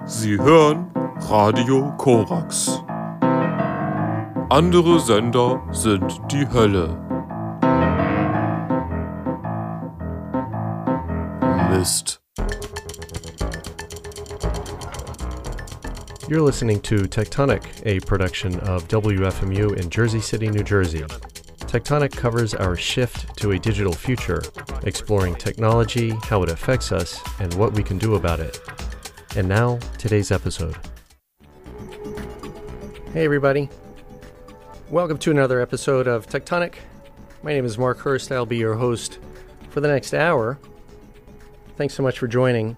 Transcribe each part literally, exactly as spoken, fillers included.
Sie hören Radio Korax. Andere Sender sind die Hölle. Mist. You're listening to Tectonic, a production of W F M U in Jersey City, New Jersey. Tectonic covers our shift to a digital future, exploring technology, how it affects us, and what we can do about it. And now, today's episode. Hey everybody. Welcome to another episode of Tectonic. My name is Mark Hurst. I'll be your host for the next hour. Thanks so much for joining.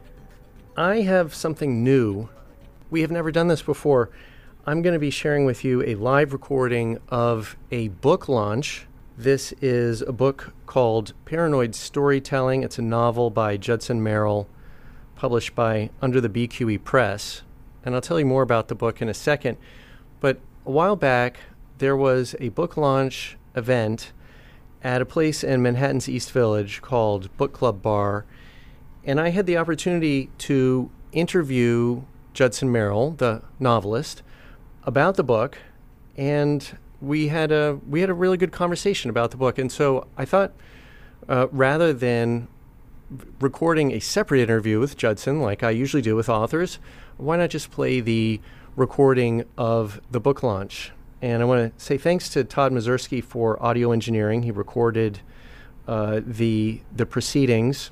I have something new. We have never done this before. I'm going to be sharing with you a live recording of a book launch. This is a book called Paranoid Storytelling. It's a novel by Judson Merrill, published by Under the B Q E Press. And I'll tell you more about the book in a second. But a while back, there was a book launch event at a place in Manhattan's East Village called Book Club Bar. And I had the opportunity to interview Judson Merrill, the novelist, about the book, and we had a we had a really good conversation about the book. And so I thought, uh, rather than recording a separate interview with Judson, like I usually do with authors, why not just play the recording of the book launch? And I want to say thanks to Todd Mazursky for audio engineering. He recorded uh, the the proceedings,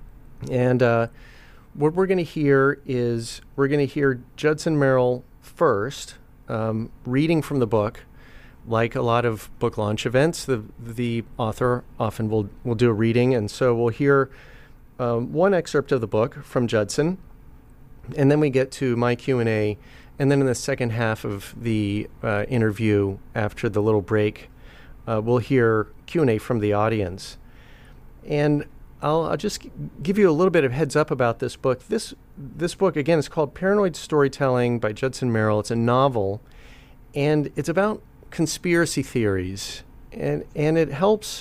and uh, what we're going to hear is we're going to hear Judson Merrill first, um, reading from the book. Like a lot of book launch events, the the author often will, will do a reading, and so we'll hear um, one excerpt of the book from Judson, and then we get to my Q and A, and then in the second half of the uh, interview, after the little break, uh, we'll hear Q and A from the audience. And I'll, I'll just give you a little bit of heads up about this book. This this book, again, is called Paranoid Storytelling by Judson Merrill. It's a novel, and it's about conspiracy theories, and and it helps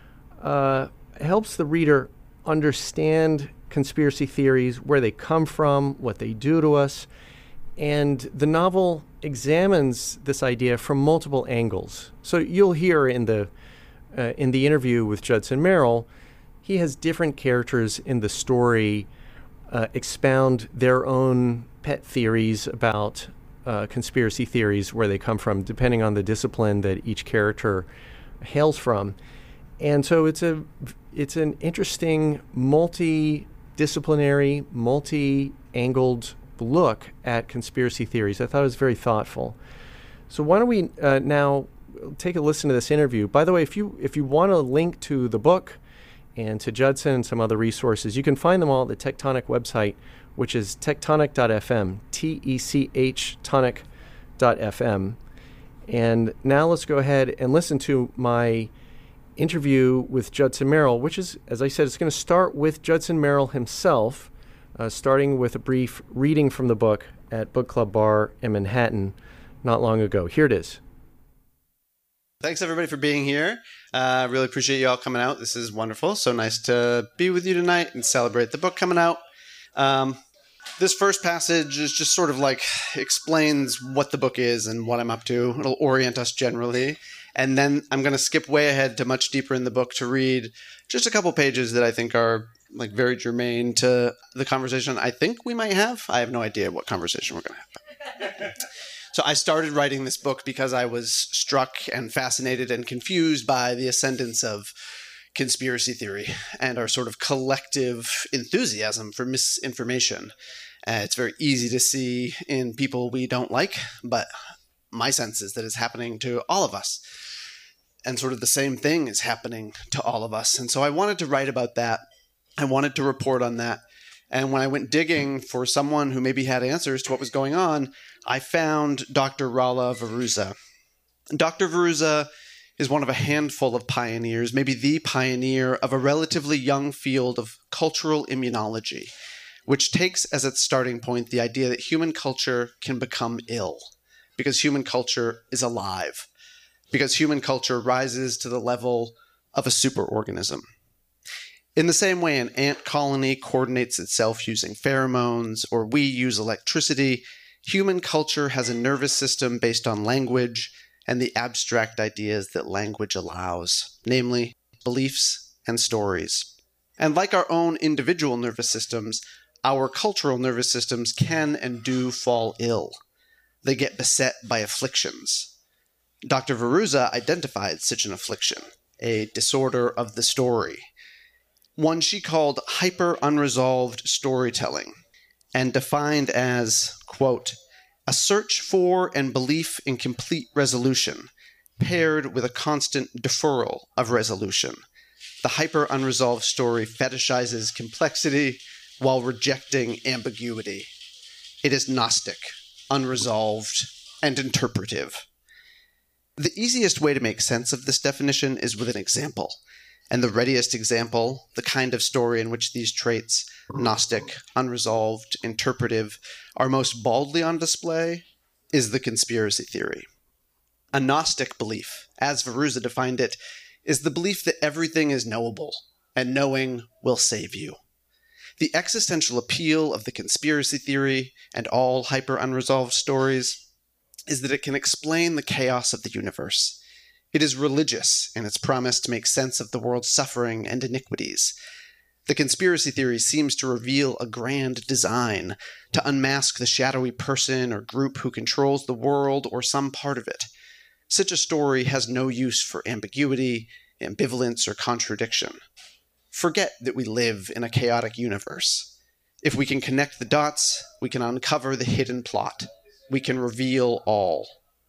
uh, helps the reader understand conspiracy theories, where they come from, what they do to us, and the novel examines this idea from multiple angles. So you'll hear in the uh, in the interview with Judson Merrill, he has different characters in the story uh, expound their own pet theories about Uh, conspiracy theories, where they come from, depending on the discipline that each character hails from. And so it's a it's an interesting multi-disciplinary, multi-angled look at conspiracy theories. I thought it was very thoughtful. So why don't we uh, now take a listen to this interview. By the way, if you if you want a link to the book and to Judson and some other resources, you can find them all at the Tectonic website, which is tectonic dot f m, T E C H tonic dot f m. And now let's go ahead and listen to my interview with Judson Merrill, which is, as I said, it's going to start with Judson Merrill himself, uh, starting with a brief reading from the book at Book Club Bar in Manhattan not long ago. Here it is. Thanks, everybody, for being here. I uh, really appreciate you all coming out. This is wonderful. So nice to be with you tonight and celebrate the book coming out. Um, this first passage is just sort of like explains what the book is and what I'm up to. It'll orient us generally. And then I'm going to skip way ahead to much deeper in the book to read just a couple pages that I think are like very germane to the conversation I think we might have. I have no idea what conversation we're going to have. So I started writing this book because I was struck and fascinated and confused by the ascendance of conspiracy theory and our sort of collective enthusiasm for misinformation. Uh, it's very easy to see in people we don't like, but my sense is that it's happening to all of us. And sort of the same thing is happening to all of us. And so I wanted to write about that. I wanted to report on that. And when I went digging for someone who maybe had answers to what was going on, I found Doctor Rala Veruza. Doctor Veruza is one of a handful of pioneers, maybe the pioneer of a relatively young field of cultural immunology, which takes as its starting point the idea that human culture can become ill because human culture is alive, because human culture rises to the level of a superorganism. In the same way an ant colony coordinates itself using pheromones, or we use electricity, human culture has a nervous system based on language and the abstract ideas that language allows, namely beliefs and stories. And like our own individual nervous systems, our cultural nervous systems can and do fall ill. They get beset by afflictions. Doctor Veruza identified such an affliction, a disorder of the story, one she called hyper-unresolved storytelling, and defined as, quote, a search for and belief in complete resolution, paired with a constant deferral of resolution. The hyper-unresolved story fetishizes complexity while rejecting ambiguity. It is Gnostic, unresolved, and interpretive. The easiest way to make sense of this definition is with an example. And the readiest example, the kind of story in which these traits, Gnostic, unresolved, interpretive, are most baldly on display, is the conspiracy theory. A Gnostic belief, as Veruza defined it, is the belief that everything is knowable, and knowing will save you. The existential appeal of the conspiracy theory and all hyper-unresolved stories is that it can explain the chaos of the universe. It is religious in its promise to make sense of the world's suffering and iniquities. The conspiracy theory seems to reveal a grand design, to unmask the shadowy person or group who controls the world or some part of it. Such a story has no use for ambiguity, ambivalence, or contradiction. Forget that we live in a chaotic universe. If we can connect the dots, we can uncover the hidden plot. We can reveal all.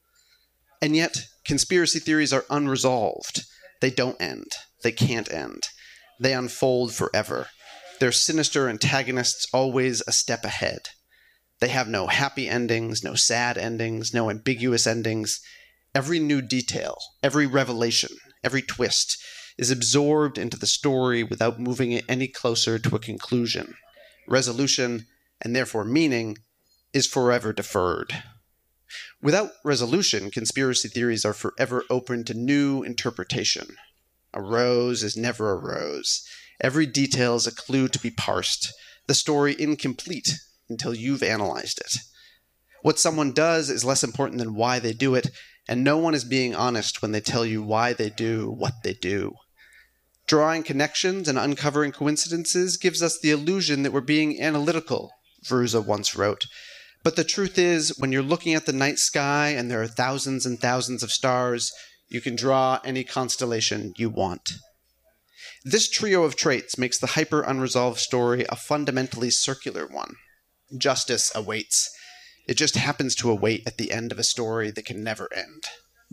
And yet, conspiracy theories are unresolved. They don't end. They can't end. They unfold forever. Their sinister antagonists always a step ahead. They have no happy endings, no sad endings, no ambiguous endings. Every new detail, every revelation, every twist is absorbed into the story without moving it any closer to a conclusion. Resolution, and therefore meaning, is forever deferred. Without resolution, conspiracy theories are forever open to new interpretation. A rose is never a rose. Every detail is a clue to be parsed, the story incomplete until you've analyzed it. What someone does is less important than why they do it, and no one is being honest when they tell you why they do what they do. Drawing connections and uncovering coincidences gives us the illusion that we're being analytical, Veruza once wrote. But the truth is, when you're looking at the night sky and there are thousands and thousands of stars, you can draw any constellation you want. This trio of traits makes the hyper-unresolved story a fundamentally circular one. Justice awaits. It just happens to await at the end of a story that can never end.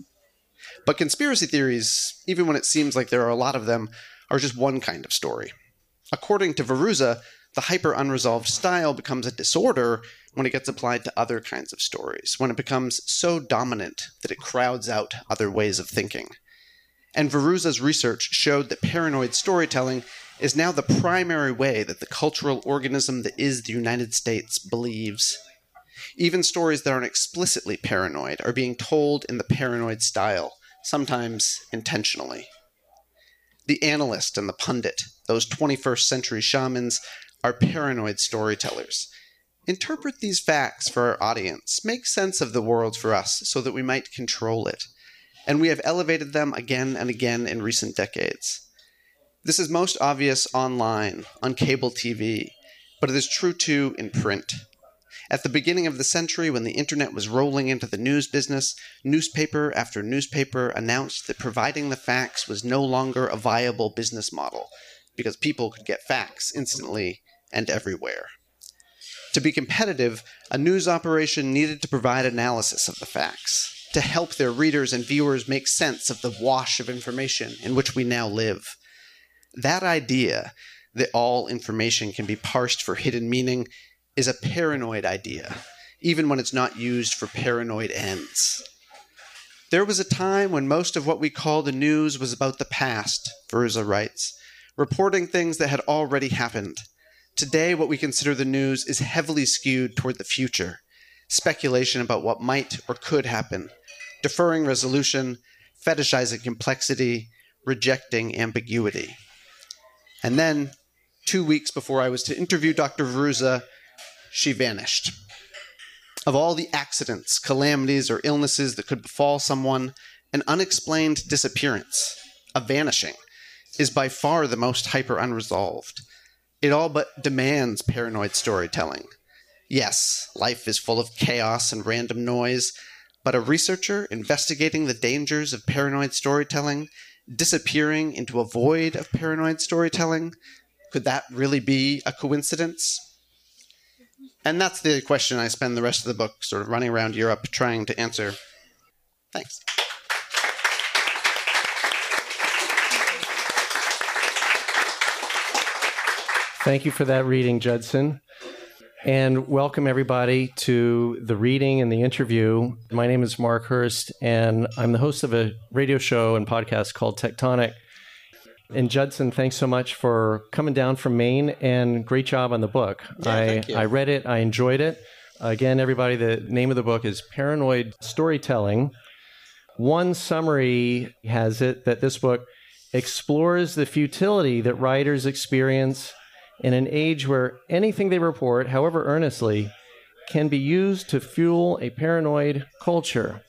But conspiracy theories, even when it seems like there are a lot of them, are just one kind of story. According to Veruza, the hyper-unresolved style becomes a disorder when it gets applied to other kinds of stories, when it becomes so dominant that it crowds out other ways of thinking. And Veruza's research showed that paranoid storytelling is now the primary way that the cultural organism that is the United States believes. Even stories that aren't explicitly paranoid are being told in the paranoid style, sometimes intentionally. The analyst and the pundit, those twenty-first century shamans, are paranoid storytellers. Interpret these facts for our audience, make sense of the world for us so that we might control it. And we have elevated them again and again in recent decades. This is most obvious online, on cable T V, but it is true too in print. At the beginning of the century, when the internet was rolling into the news business, newspaper after newspaper announced that providing the facts was no longer a viable business model, because people could get facts instantly and everywhere. To be competitive, a news operation needed to provide analysis of the facts, to help their readers and viewers make sense of the wash of information in which we now live. That idea, that all information can be parsed for hidden meaning, is a paranoid idea, even when it's not used for paranoid ends. There was a time when most of what we call the news was about the past, Veruza writes, reporting things that had already happened. Today, what we consider the news is heavily skewed toward the future, speculation about what might or could happen, deferring resolution, fetishizing complexity, rejecting ambiguity. And then, two weeks before I was to interview Doctor Veruza, she vanished. Of all the accidents, calamities, or illnesses that could befall someone, an unexplained disappearance, a vanishing, is by far the most hyper-unresolved. It all but demands paranoid storytelling. Yes, life is full of chaos and random noise, but a researcher investigating the dangers of paranoid storytelling, disappearing into a void of paranoid storytelling, could that really be a coincidence? And that's the question I spend the rest of the book sort of running around Europe trying to answer. Thanks. Thank you for that reading, Judson. And welcome everybody to the reading and the interview. My name is Mark Hurst, and I'm the host of a radio show and podcast called Tectonic. And Judson, thanks so much for coming down from Maine, and great job on the book. Yeah, I, thank you. I read it. I enjoyed it. Again, everybody, the name of the book is Paranoid Storytelling. One summary has it that this book explores the futility that writers experience in an age where anything they report, however earnestly, can be used to fuel a paranoid culture.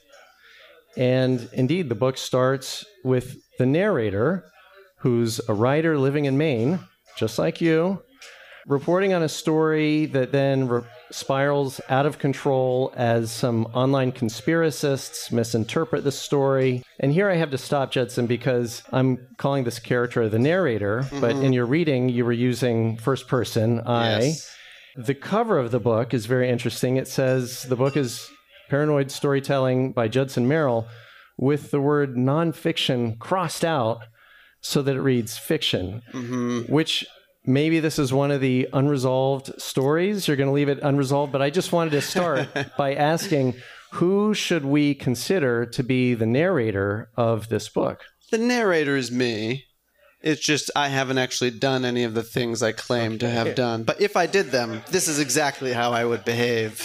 And indeed, the book starts with the narrator, who's a writer living in Maine, just like you, reporting on a story that then re- spirals out of control as some online conspiracists misinterpret the story. And here I have to stop, Judson, because I'm calling this character the narrator, mm-hmm. but in your reading, you were using first person, I. Yes. The cover of the book is very interesting. It says the book is Paranoid Storytelling by Judson Merrill, with the word nonfiction crossed out so that it reads fiction, mm-hmm. which maybe this is one of the unresolved stories. You're going to leave it unresolved, but I just wanted to start by asking, who should we consider to be the narrator of this book? The narrator is me. It's just I haven't actually done any of the things I claim okay. to have done. But if I did them, this is exactly how I would behave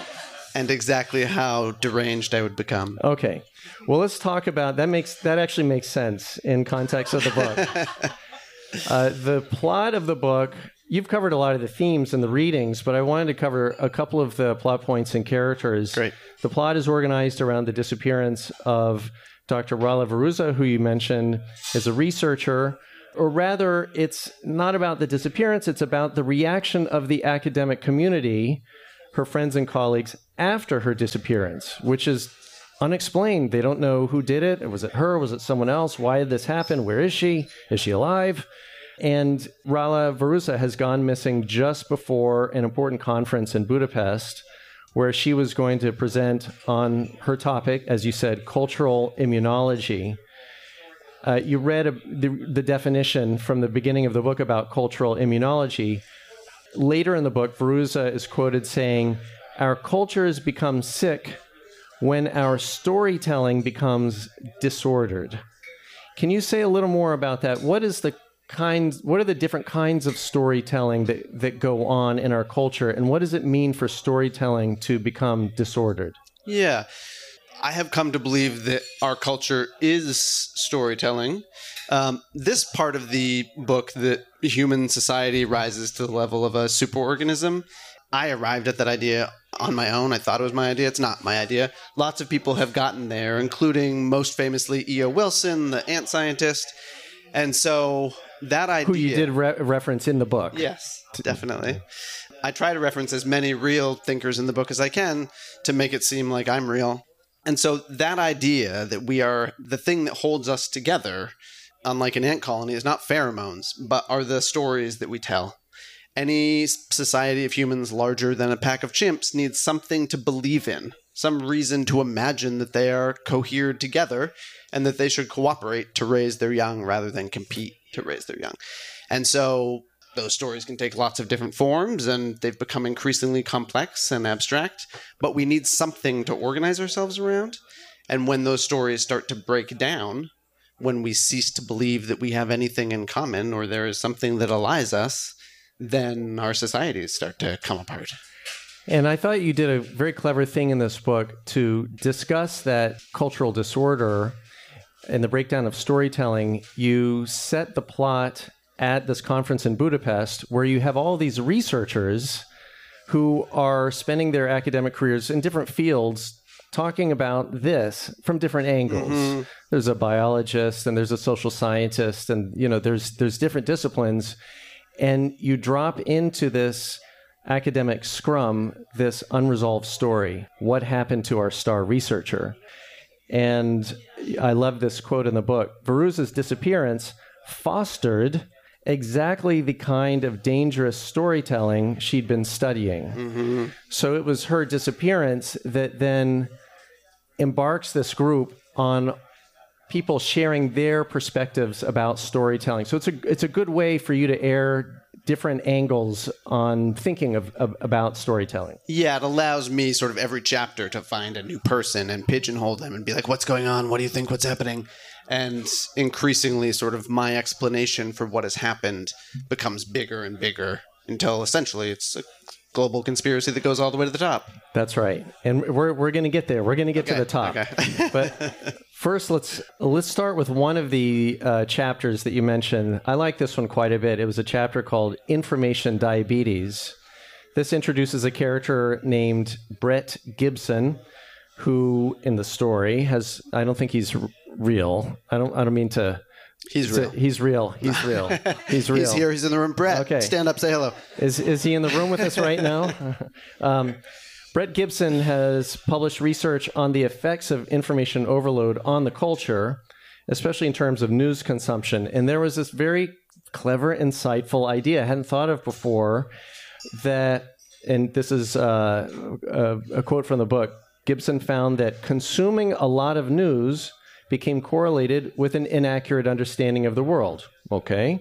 and exactly how deranged I would become. Okay. Well, let's talk about that. Makes that actually makes sense in context of the book. uh, the plot of the book, you've covered a lot of the themes and the readings, but I wanted to cover a couple of the plot points and characters. Great. The plot is organized around the disappearance of Doctor Rala Veruza, who you mentioned is a researcher, or rather, it's not about the disappearance, it's about the reaction of the academic community, her friends and colleagues, after her disappearance, which is unexplained. They don't know who did it. Was it her? Was it someone else? Why did this happen? Where is she? Is she alive? And Rala Veruza has gone missing just before an important conference in Budapest, where she was going to present on her topic, as you said, cultural immunology. Uh, you read a, the, the definition from the beginning of the book about cultural immunology. Later in the book, Veruza is quoted saying, "Our cultures become sick when our storytelling becomes disordered." Can you say a little more about that? What is the kinds, what are the different kinds of storytelling that, that go on in our culture, and what does it mean for storytelling to become disordered? Yeah. I have come to believe that our culture is storytelling. Um, this part of the book, that human society rises to the level of a superorganism, I arrived at that idea on my own. I thought it was my idea. It's not my idea. Lots of people have gotten there, including most famously E O Wilson, the ant scientist. And so that idea... Who you did re- reference in the book. Yes, definitely. I try to reference as many real thinkers in the book as I can to make it seem like I'm real. And so that idea that we are the thing that holds us together, unlike an ant colony, is not pheromones, but are the stories that we tell. Any society of humans larger than a pack of chimps needs something to believe in, some reason to imagine that they are cohered together and that they should cooperate to raise their young rather than compete to raise their young. And so those stories can take lots of different forms, and they've become increasingly complex and abstract, but we need something to organize ourselves around. And when those stories start to break down, when we cease to believe that we have anything in common or there is something that allies us, then our societies start to come apart. And I thought you did a very clever thing in this book to discuss that cultural disorder and the breakdown of storytelling. You set the plot at this conference in Budapest where you have all these researchers who are spending their academic careers in different fields talking about this from different angles. Mm-hmm. There's a biologist and there's a social scientist, and you know there's there's different disciplines, and you drop into this academic scrum this unresolved story. What happened to our star researcher? And I love this quote in the book. Veruza's disappearance fostered exactly the kind of dangerous storytelling she'd been studying. Mm-hmm. So it was her disappearance that then embarks this group on people sharing their perspectives about storytelling. So it's a it's a good way for you to air different angles on thinking of, of about storytelling. Yeah, it allows me sort of every chapter to find a new person and pigeonhole them and be like, what's going on? What do you think? What's happening? And increasingly sort of my explanation for what has happened becomes bigger and bigger until essentially it's a global conspiracy that goes all the way to the top. That's right. And we're we're going to get there. We're going to get okay. to the top. Okay. But first, let's let's start with one of the uh, chapters that you mentioned. I like this one quite a bit. It was a chapter called Information Diabetes. This introduces a character named Brett Gibson, who in the story has, I don't think he's r- real. I don't I don't mean to... He's real. To, he's real. He's real. He's real. He's here. He's in the room. Brett, okay. Stand up. Say hello. Is is he in the room with us right now? um, Brett Gibson has published research on the effects of information overload on the culture, especially in terms of news consumption. And there was this very clever, insightful idea I hadn't thought of before that, and this is uh, a, a quote from the book, Gibson found that consuming a lot of news became correlated with an inaccurate understanding of the world. Okay.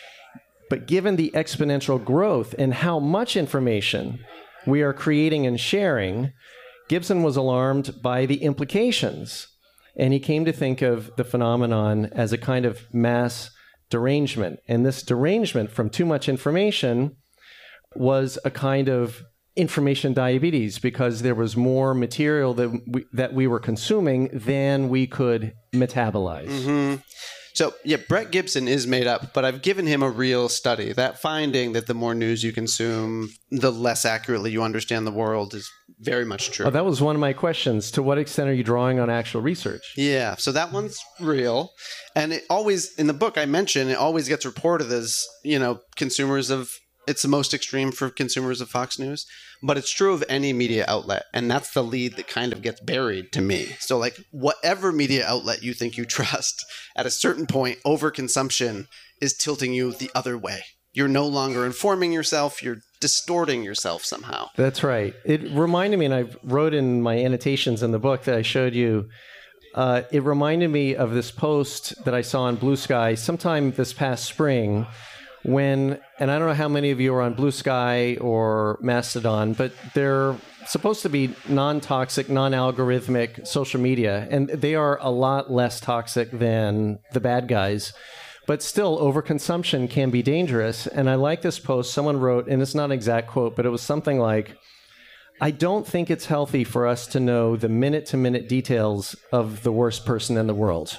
But given the exponential growth and how much information we are creating and sharing, Gibson was alarmed by the implications. And he came to think of the phenomenon as a kind of mass derangement. And this derangement from too much information was a kind of information diabetes, because there was more material that we, that we were consuming than we could metabolize. Mm-hmm. So, yeah, Brett Gibson is made up, but I've given him a real study. That finding that the more news you consume, the less accurately you understand the world is very much true. Oh, that was one of my questions. To what extent are you drawing on actual research? Yeah, so that one's real. And it always, in the book I mentioned, it always gets reported as, you know, consumers of, it's the most extreme for consumers of Fox News, but it's true of any media outlet. And that's the lead that kind of gets buried to me. So like whatever media outlet you think you trust, at a certain point, overconsumption is tilting you the other way. You're no longer informing yourself. You're distorting yourself somehow. That's right. It reminded me, and I wrote in my annotations in the book that I showed you, uh, it reminded me of this post that I saw on Blue Sky sometime this past spring, when, and I don't know how many of you are on Blue Sky or Mastodon, but they're supposed to be non-toxic, non-algorithmic social media, and they are a lot less toxic than the bad guys. But still, overconsumption can be dangerous. And I like this post. Someone wrote, and it's not an exact quote, but it was something like, I don't think it's healthy for us to know the minute-to-minute details of the worst person in the world.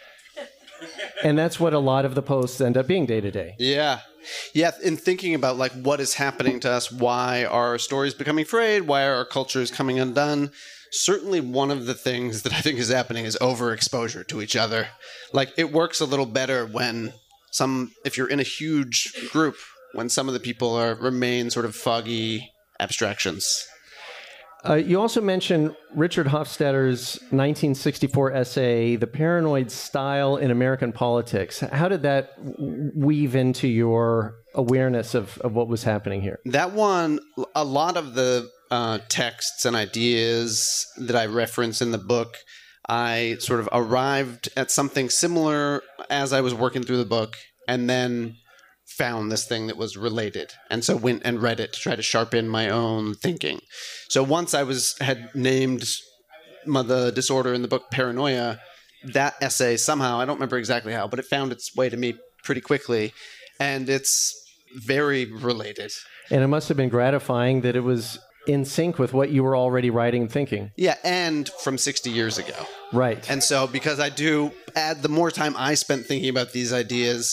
And that's what a lot of the posts end up being day to day. Yeah. Yeah. In thinking about like what is happening to us, why are our stories becoming frayed, why are our cultures coming undone? Certainly one of the things that I think is happening is overexposure to each other. Like it works a little better when some, if you're in a huge group, when some of the people are remain sort of foggy abstractions. Uh, you also mentioned Richard Hofstadter's nineteen sixty-four essay, The Paranoid Style in American Politics. How did that weave into your awareness of, of what was happening here? That one, a lot of the uh, texts and ideas that I reference in the book, I sort of arrived at something similar as I was working through the book, and then found this thing that was related, and so went and read it to try to sharpen my own thinking. So once I was had named my, the disorder in the book paranoia, that essay somehow, I don't remember exactly how, but it found its way to me pretty quickly, and it's very related. And it must have been gratifying that it was in sync with what you were already writing and thinking. Yeah, and from sixty years ago. Right. And so because I do add, the more time I spent thinking about these ideas,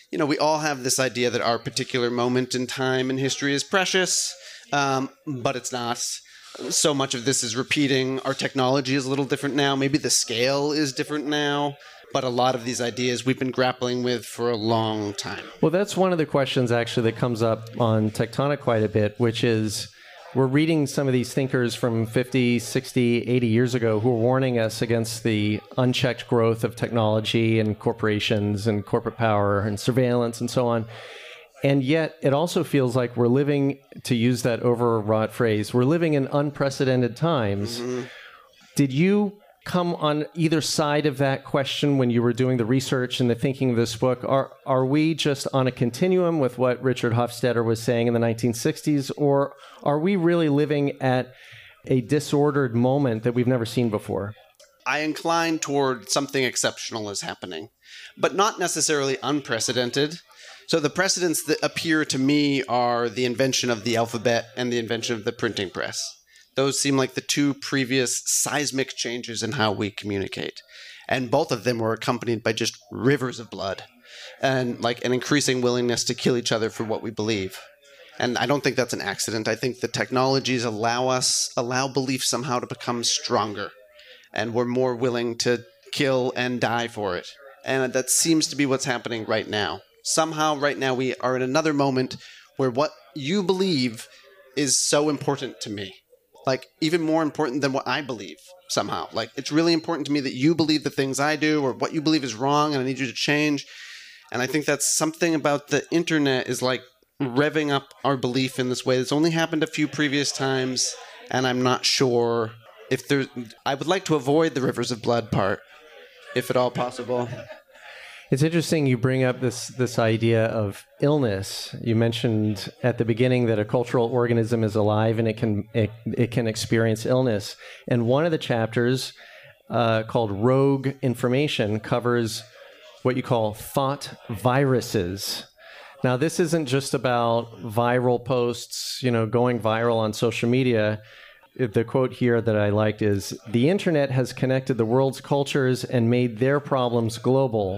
you know, we all have this idea that our particular moment in time in history is precious, um, but it's not. So much of this is repeating. Our technology is a little different now. Maybe the scale is different now. But a lot of these ideas we've been grappling with for a long time. Well, that's one of the questions actually that comes up on Tectonic quite a bit, which is we're reading some of these thinkers from fifty, sixty, eighty years ago who are warning us against the unchecked growth of technology and corporations and corporate power and surveillance and so on. And yet it also feels like we're living, to use that overwrought phrase, we're living in unprecedented times. Mm-hmm. Did you come on either side of that question when you were doing the research and the thinking of this book? Are are we just on a continuum with what Richard Hofstadter was saying in the nineteen sixties, or are we really living at a disordered moment that we've never seen before? I incline toward something exceptional is happening, but not necessarily unprecedented. So the precedents that appear to me are the invention of the alphabet and the invention of the printing press. Those seem like the two previous seismic changes in how we communicate. And both of them were accompanied by just rivers of blood and like an increasing willingness to kill each other for what we believe. And I don't think that's an accident. I think the technologies allow us, allow belief somehow to become stronger. And we're more willing to kill and die for it. And that seems to be what's happening right now. Somehow right now we are in another moment where what you believe is so important to me. Like, even more important than what I believe, somehow. Like, it's really important to me that you believe the things I do, or what you believe is wrong, and I need you to change. And I think that's something about the internet is, like, revving up our belief in this way. It's only happened a few previous times, and I'm not sure if there... I would like to avoid the rivers of blood part, if at all possible. It's interesting you bring up this this idea of illness. You mentioned at the beginning that a cultural organism is alive and it can it, it can experience illness. And one of the chapters uh, called Rogue Information covers what you call thought viruses. Now, this isn't just about viral posts, you know, going viral on social media. The quote here that I liked is, "The internet has connected the world's cultures and made their problems global.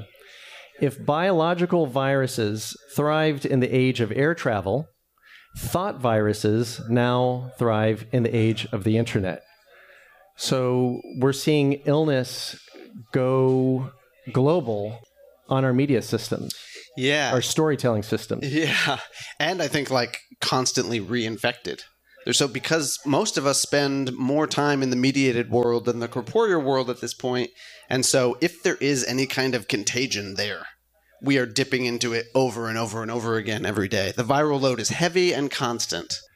If biological viruses thrived in the age of air travel, thought viruses now thrive in the age of the internet." So we're seeing illness go global on our media systems. Yeah. Our storytelling systems. Yeah. And I think like constantly reinfected. So because most of us spend more time in the mediated world than the corporeal world at this point, and so if there is any kind of contagion there, we are dipping into it over and over and over again every day. The viral load is heavy and constant.